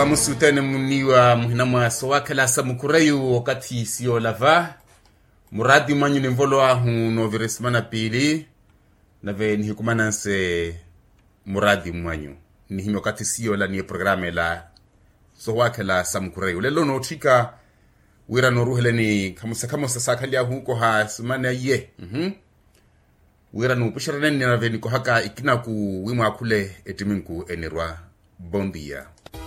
wa musutene muniwa muhinamwa sowakela samukureyu wakati siyo lava muradi mwanyu ni mvolo ahu no viresimana pili na ve nihikumana nse muradi mwanyu nihimi wakati siyo la niye programe la sowakela samukureyu lelo no chika wira no ruhele ni kamusa sakali ahu ko ha simana ye wira no pushirane ni na ve niko haka ikina ku wimwa kule etiminku enirwa bon dia.